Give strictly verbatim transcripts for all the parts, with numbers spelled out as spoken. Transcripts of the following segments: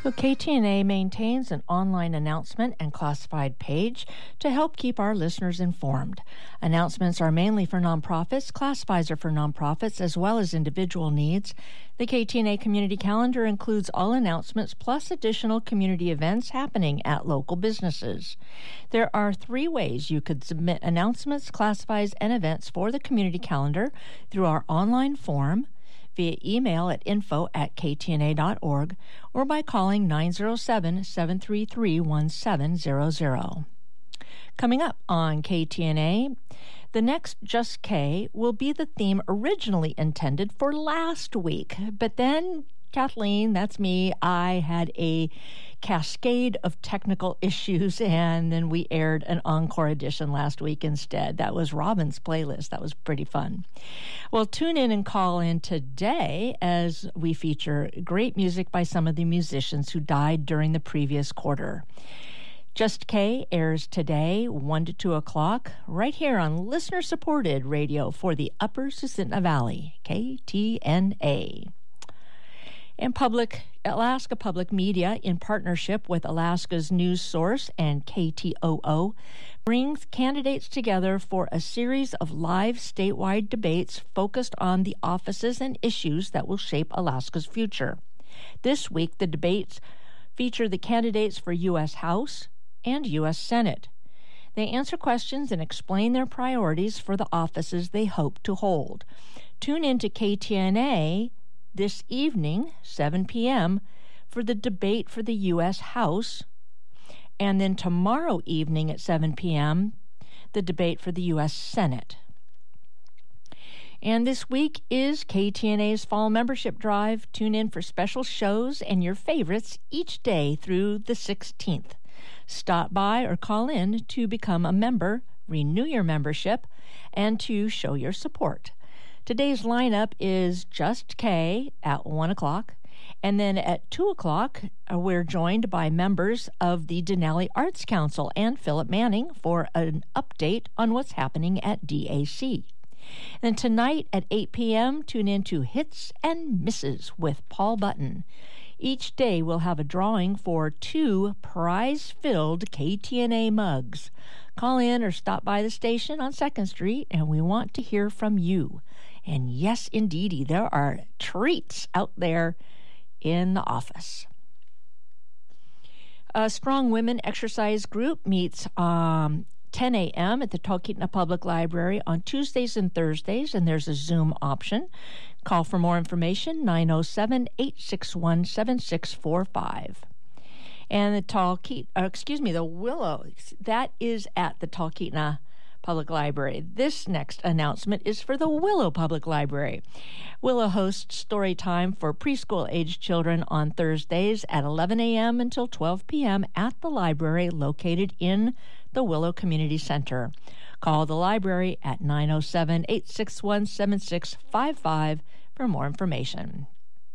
Well, K T N A maintains an online announcement and classified page to help keep our listeners informed. Announcements are mainly for nonprofits, classifieds are for nonprofits, as well as individual needs. The K T N A Community Calendar includes all announcements plus additional community events happening at local businesses. There are three ways you could submit announcements, classifieds, and events for the Community Calendar: through our online form, via email at info at k t n a dot org, or by calling nine zero seven, seven three three, one seven zero zero. Coming up on K T N A, the next Just K will be the theme originally intended for last week, but then Kathleen, that's me, I had a cascade of technical issues, and then we aired an encore edition last week instead. That was Robin's playlist. That was pretty fun. Well, tune in and call in today as we feature great music by some of the musicians who died during the previous quarter. Just K airs today, one to two o'clock, right here on listener-supported radio for the Upper Susitna Valley, K T N A. And public Alaska Public Media, in partnership with Alaska's News Source and K T O O, brings candidates together for a series of live statewide debates focused on the offices and issues that will shape Alaska's future. This week, the debates feature the candidates for U S House and U S Senate. They answer questions and explain their priorities for the offices they hope to hold. Tune in to K T N A this evening, seven p.m., for the debate for the U S House, and then tomorrow evening at seven p.m., the debate for the U S Senate. And this week is K T N A's Fall Membership Drive. Tune in for special shows and your favorites each day through the sixteenth. Stop by or call in to become a member, renew your membership, and to show your support. Today's lineup is Just K at one o'clock, and then at two o'clock, uh, we're joined by members of the Denali Arts Council and Philip Manning for an update on what's happening at D A C. And tonight at eight p.m., tune in to Hits and Misses with Paul Button. Each day we'll have a drawing for two prize-filled K T N A mugs. Call in or stop by the station on second Street, and we want to hear from you. And yes, indeedy, there are treats out there in the office. A Strong Women Exercise Group meets um, ten a.m. at the Talkeetna Public Library on Tuesdays and Thursdays, and there's a Zoom option. Call for more information, nine oh seven, eight six one, seven six four five. And the Talkeetna, uh, excuse me, the Willow, that is at the Talkeetna Public Library. This next announcement is for the Willow Public Library. Willow hosts story time for preschool-aged children on Thursdays at eleven a.m. until twelve p.m. at the library located in the Willow Community Center. Call the library at nine oh seven, eight six one, seven six five five for more information.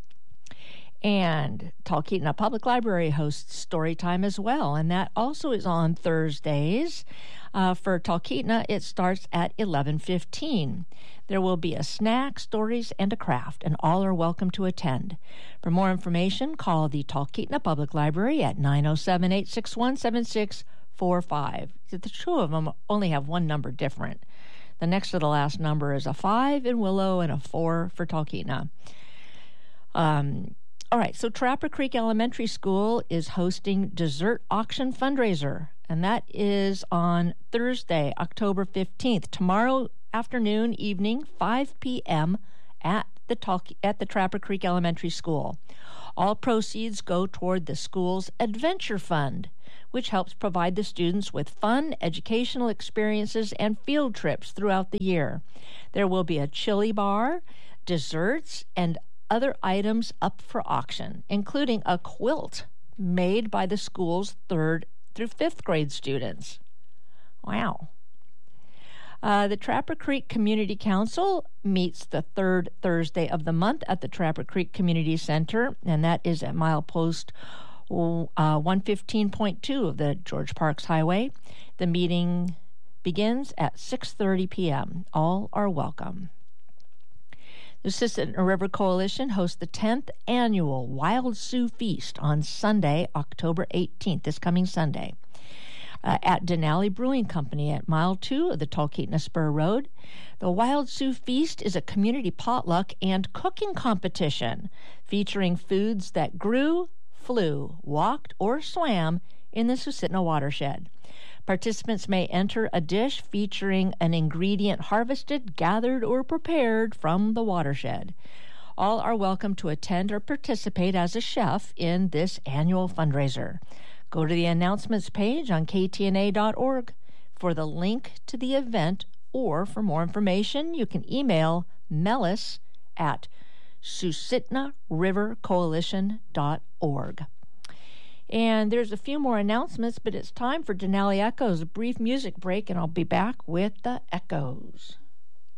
And Talkeetna Public Library hosts story time as well, and that also is on Thursdays. Uh, for Talkeetna, it starts at eleven fifteen. There will be a snack, stories, and a craft, and all are welcome to attend. For more information, call the Talkeetna Public Library at nine oh seven, eight six one, seven six four five. The two of them only have one number different. The next to the last number is a five in Willow and a four for Talkeetna. Um... All right, so Trapper Creek Elementary School is hosting Dessert Auction Fundraiser, and that is on Thursday, October fifteenth, tomorrow afternoon, evening, five p.m. at the Talk- at the Trapper Creek Elementary School. All proceeds go toward the school's Adventure Fund, which helps provide the students with fun, educational experiences and field trips throughout the year. There will be a chili bar, desserts, and other items up for auction, including a quilt made by the school's third through fifth grade students. Wow. Uh, the Trapper Creek Community Council meets the third Thursday of the month at the Trapper Creek Community Center, and that is at milepost uh, one fifteen point two of the George Parks Highway. The meeting begins at six thirty p.m. All are welcome. The Susitna River Coalition hosts the tenth annual Wild Sioux Feast on Sunday, October eighteenth, this coming Sunday, uh, at Denali Brewing Company at mile two of the Talkeetna Spur Road. The Wild Sioux Feast is a community potluck and cooking competition featuring foods that grew, flew, walked, or swam in the Susitna watershed. Participants may enter a dish featuring an ingredient harvested, gathered, or prepared from the watershed. All are welcome to attend or participate as a chef in this annual fundraiser. Go to the announcements page on K T N A dot org for the link to the event, or for more information, you can email Melis at Susitna River Coalition dot org. And there's a few more announcements, but it's time for Denali Echoes, a brief music break, and I'll be back with the Echoes.